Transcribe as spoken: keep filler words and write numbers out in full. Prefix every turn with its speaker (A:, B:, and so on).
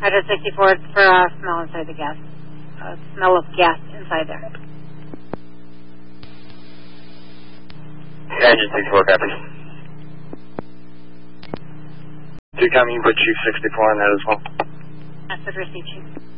A: Roger sixty-four for uh, smell inside the gas. Uh, smell of gas inside there.
B: Engine sixty-four, copy. Two, come, you can put Chief sixty-four on that as well.
A: That's what received, Chief.